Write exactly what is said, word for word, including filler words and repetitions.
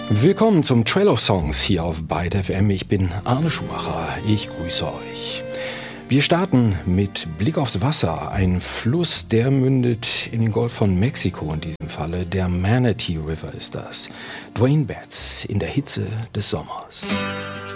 Willkommen zum Trail of Songs hier auf Byte F M. Ich bin Arne Schumacher. Ich grüße euch. Wir starten mit Blick aufs Wasser. Ein Fluss, der mündet in den Golf von Mexiko in diesem Falle. Der Manatee River ist das. Duane Betts in der Hitze des Sommers.